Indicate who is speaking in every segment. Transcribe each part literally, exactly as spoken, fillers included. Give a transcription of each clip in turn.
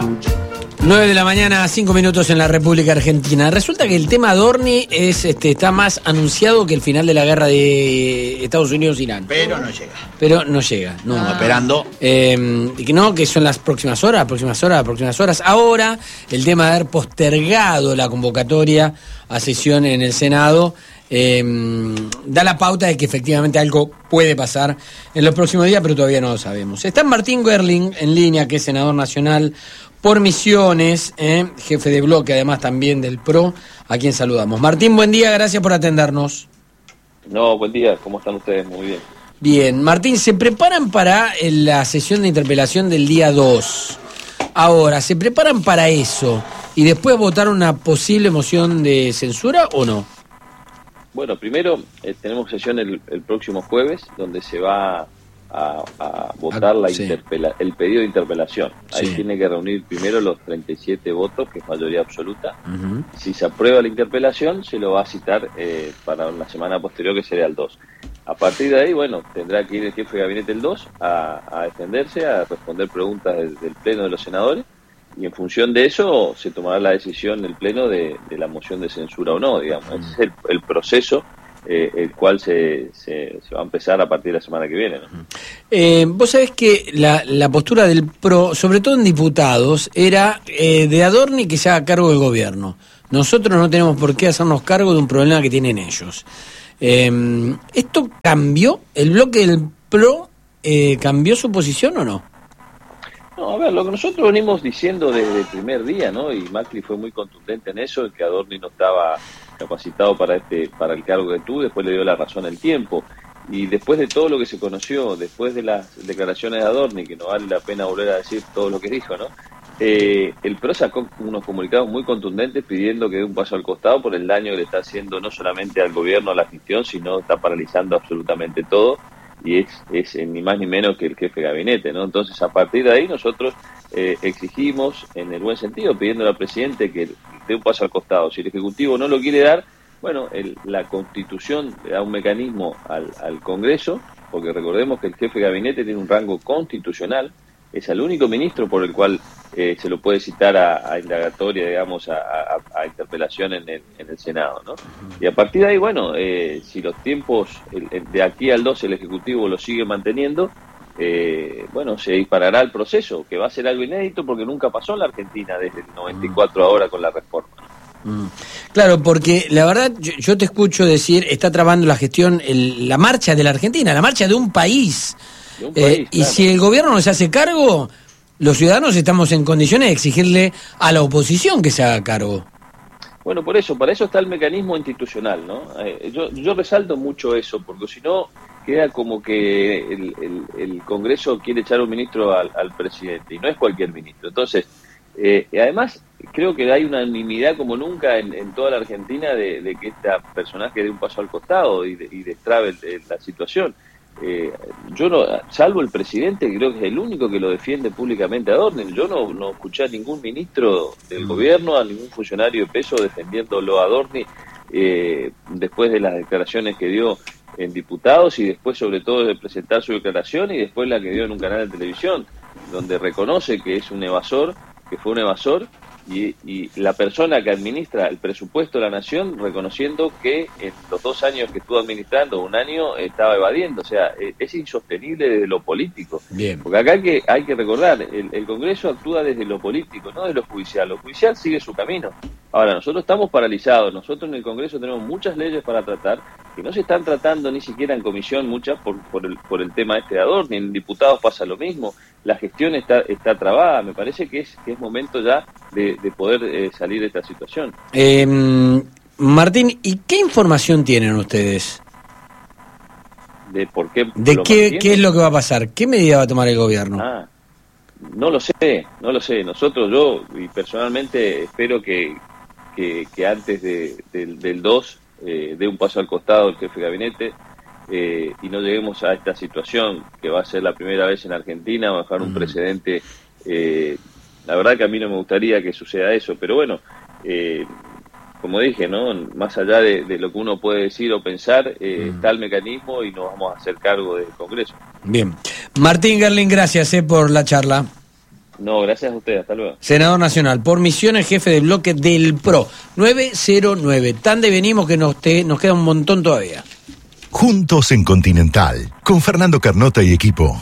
Speaker 1: nueve de la mañana, cinco minutos en la República Argentina. Resulta que el tema Adorni es, este, está más anunciado que el final de la guerra de Estados Unidos-Irán.
Speaker 2: Pero no llega.
Speaker 1: Pero no llega. No,
Speaker 2: Estamos esperando.
Speaker 1: Eh, y que no, que son las próximas horas, próximas horas, próximas horas. Ahora, el tema de haber postergado la convocatoria a sesión en el Senado eh, da la pauta de que efectivamente algo puede pasar en los próximos días, pero todavía no lo sabemos. Está Martín Gerling en línea, que es senador nacional por Misiones, eh, jefe de bloque, además también del P R O, a quien saludamos. Martín, buen día, gracias por atendernos.
Speaker 3: No, buen día, ¿cómo están ustedes? Muy bien.
Speaker 1: Bien, Martín, ¿se preparan para la sesión de interpelación del día dos? Ahora, ¿se preparan para eso y después votar una posible moción de censura o no?
Speaker 3: Bueno, primero eh, tenemos sesión el, el próximo jueves, donde se va a, a votar la
Speaker 1: sí.
Speaker 3: interpela, el pedido de interpelación. Ahí
Speaker 1: Sí.
Speaker 3: tiene que reunir primero los treinta y siete votos, que es mayoría absoluta.
Speaker 1: Uh-huh.
Speaker 3: Si se aprueba la interpelación, se lo va a citar eh, para una semana posterior, que sería el dos. A partir de ahí, bueno, tendrá que ir el jefe de gabinete el dos a, a defenderse, a responder preguntas del, del Pleno de los senadores, y en función de eso se tomará la decisión del Pleno de, de la moción de censura o no, digamos. Ese es el, el proceso eh, el cual se, se, se va a empezar a partir de la semana que viene, ¿no?
Speaker 1: Eh, vos sabés que la, la postura del P R O, sobre todo en diputados, era eh, de Adorni que se haga cargo del gobierno. Nosotros no tenemos por qué hacernos cargo de un problema que tienen ellos. Eh, ¿Esto cambió? ¿El bloque del P R O eh, cambió su posición o no?
Speaker 3: No, a ver, lo que nosotros venimos diciendo desde el primer día, ¿no? Y Macri fue muy contundente en eso, en que Adorni no estaba capacitado para este para el cargo que tuvo, después le dio la razón al tiempo. Y después de todo lo que se conoció, después de las declaraciones de Adorni, que no vale la pena volver a decir todo lo que dijo, ¿no? Eh, el P R O sacó unos comunicados muy contundentes pidiendo que dé un paso al costado por el daño que le está haciendo no solamente al gobierno, a la gestión, sino está paralizando absolutamente todo. Y es, es ni más ni menos que el jefe de gabinete, ¿no? Entonces, a partir de ahí nosotros eh, exigimos, en el buen sentido, pidiéndole al presidente que dé un paso al costado. Si el Ejecutivo no lo quiere dar, bueno, el, la Constitución le da un mecanismo al, al Congreso, porque recordemos que el jefe de gabinete tiene un rango constitucional, es el único ministro por el cual eh, se lo puede citar a, a indagatoria, digamos, a, a, a interpelación en el, en el Senado, ¿no? Y a partir de ahí, bueno, eh, si los tiempos el, el, de aquí al dos el Ejecutivo lo sigue manteniendo, eh, bueno, se disparará el proceso, que va a ser algo inédito porque nunca pasó en la Argentina desde el noventa y cuatro ahora con la reforma.
Speaker 1: Mm. Claro, porque la verdad yo, yo te escucho decir, está trabando la gestión, el, la marcha de la Argentina, la marcha de un país.
Speaker 3: De un
Speaker 1: Eh,
Speaker 3: país,
Speaker 1: y
Speaker 3: claro.
Speaker 1: si el gobierno no se hace cargo, los ciudadanos estamos en condiciones de exigirle a la oposición que se haga cargo.
Speaker 3: Bueno, por eso, para eso está el mecanismo institucional, ¿no? Eh, yo, yo resalto mucho eso, porque si no queda como que el, el, el Congreso quiere echar un ministro al, al presidente, y no es cualquier ministro. Entonces, eh, y además creo que hay una unanimidad como nunca en, en toda la Argentina de, de que este personaje dé un paso al costado y, de, y destrabe el, la situación. Eh, yo no, salvo el presidente, creo que es el único que lo defiende públicamente a Adorni. Yo no, no escuché a ningún ministro del mm. gobierno, a ningún funcionario de peso defendiéndolo a Adorni eh, después de las declaraciones que dio en diputados y después sobre todo de presentar su declaración y después la que dio en un canal de televisión donde reconoce que es un evasor, que fue un evasor y, y la persona que administra el presupuesto de la nación reconociendo que en los dos años que estuvo administrando, un año estaba evadiendo, o sea, es insostenible desde lo político.
Speaker 1: Bien.
Speaker 3: Porque acá hay que, hay que recordar, el, el Congreso actúa desde lo político, no desde lo judicial, lo judicial sigue su camino. Ahora, nosotros estamos paralizados, nosotros en el Congreso tenemos muchas leyes para tratar, que no se están tratando ni siquiera en comisión, muchas por, por, el, por el tema este de Adorni, en diputados pasa lo mismo, la gestión está, está trabada, me parece que es, que es momento ya de, de poder eh, salir de esta situación.
Speaker 1: Eh, Martín, ¿y qué información tienen ustedes?
Speaker 3: ¿De por qué?
Speaker 1: ¿De qué, qué es lo que va a pasar? ¿Qué medida va a tomar el gobierno?
Speaker 3: Ah, no lo sé, no lo sé. Nosotros, yo y personalmente espero que, que, que antes de, de, del dos eh, dé un paso al costado el jefe de gabinete eh, y no lleguemos a esta situación que va a ser la primera vez en Argentina, va a dejar un uh-huh. precedente. Eh, la verdad que a mí no me gustaría que suceda eso, pero bueno, eh, como dije, ¿no? Más allá de, de lo que uno puede decir o pensar, eh, mm. está el mecanismo y nos vamos a hacer cargo del Congreso.
Speaker 1: Bien. Martín Gerling, gracias eh, por la charla.
Speaker 3: No, gracias a ustedes, hasta luego.
Speaker 1: Senador nacional, por Misiones, jefe de bloque del P R O, nueve cero nueve. Tan de venimos que nos, te, nos queda un montón todavía.
Speaker 2: Juntos en Continental, con Fernando Carnota y equipo.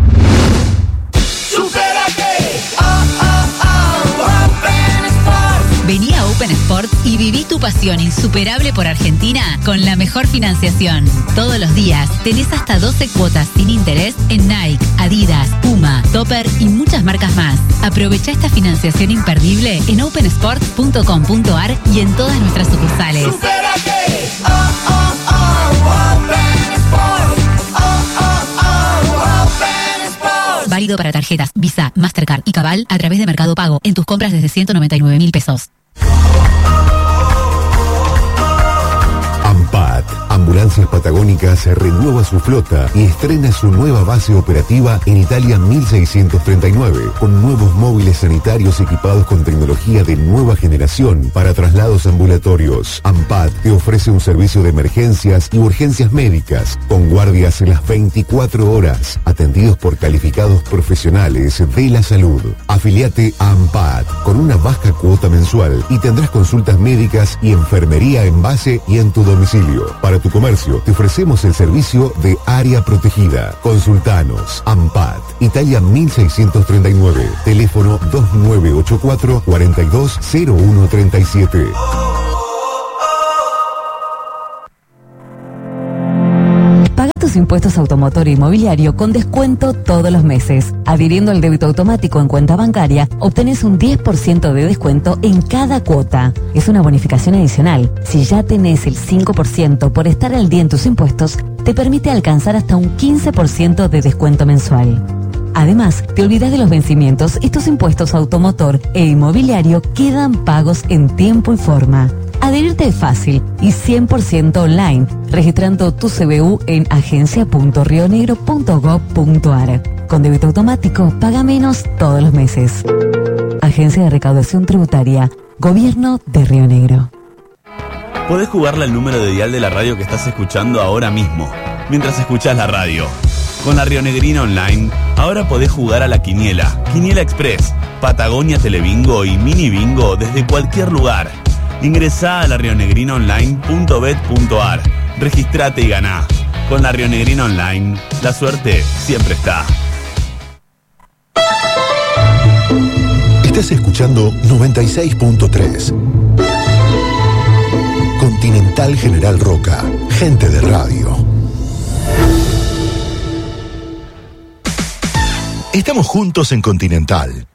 Speaker 4: Vení a Open Sports y viví tu pasión insuperable por Argentina con la mejor financiación. Todos los días tenés hasta doce cuotas sin interés en Nike, Adidas, Puma, Topper y muchas marcas más. Aprovecha esta financiación imperdible en open sports punto com punto a r y en todas nuestras sucursales.
Speaker 5: ¡Supérate! Oh, oh, oh, Open Sports. Oh, oh, oh, Open Sports.
Speaker 4: Válido para tarjetas Visa, Mastercard y Cabal a través de Mercado Pago en tus compras desde ciento noventa y nueve mil pesos.
Speaker 6: AMPAT, Ambulancias Patagónicas, renueva su flota y estrena su nueva base operativa en Italia mil seiscientos treinta y nueve, con nuevos móviles sanitarios equipados con tecnología de nueva generación para traslados ambulatorios. AMPAT te ofrece un servicio de emergencias y urgencias médicas, con guardias en las veinticuatro horas, atendidos por calificados profesionales de la salud. Afiliate a AMPAT con una baja cuota mensual y tendrás consultas médicas y enfermería en base y en tu domicilio. Para tu comercio, te ofrecemos el servicio de área protegida. Consultanos. AMPAT, Italia mil seiscientos treinta y nueve. Teléfono dos nueve ocho cuatro, cuatro dos cero uno tres siete.
Speaker 7: Paga tus impuestos automotor e inmobiliario con descuento todos los meses. Adhiriendo al débito automático en cuenta bancaria, obtenés un diez por ciento de descuento en cada cuota. Es una bonificación adicional. Si ya tenés el cinco por ciento por estar al día en tus impuestos, te permite alcanzar hasta un quince por ciento de descuento mensual. Además, te olvidas de los vencimientos y tus impuestos automotor e inmobiliario quedan pagos en tiempo y forma. Adherirte es fácil y cien por ciento online, registrando tu C B U en agencia punto rionegro punto gob punto a r. Con débito automático, paga menos todos los meses. Agencia de Recaudación Tributaria, Gobierno de Río Negro.
Speaker 8: Podés jugarle al número de dial de la radio que estás escuchando ahora mismo, mientras escuchás la radio. Con la Rionegrina Online, ahora podés jugar a la Quiniela, Quiniela Express, Patagonia Telebingo y Mini Bingo desde cualquier lugar. Ingresá a la rionegrina online punto bet punto a r, registrate y ganá. Con la Rionegrina Online, la suerte siempre está.
Speaker 2: Estás escuchando noventa y seis punto tres. Continental General Roca, gente de radio. Estamos juntos en Continental.